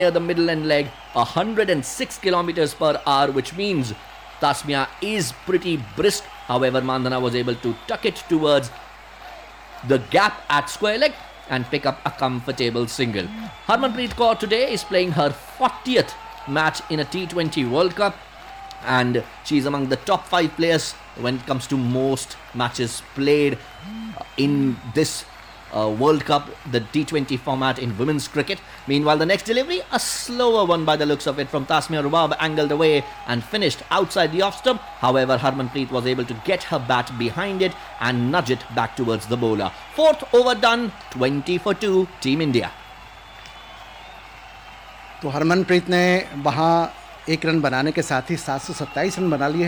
the middle and leg, 106 kilometers per hour, which means Tasmia is pretty brisk. However, Mandhana was able to tuck it towards the gap at square leg and pick up a comfortable single. Harmanpreet Kaur today is playing her 40th match in a T20 World Cup, and she's among the top 5 players when it comes to most matches played in this World Cup, the T20 format in women's cricket. Meanwhile, the next delivery, a slower one by the looks of it from Tasmia Rubab, angled away and finished outside the off stump. However, Harmanpreet was able to get her bat behind it and nudge it back towards the bowler. 4th over done, 20 for 2, Team India. तो हरमनप्रीत ने वहाँ 1 run बनाने के साथ ही 727 run बना लिए।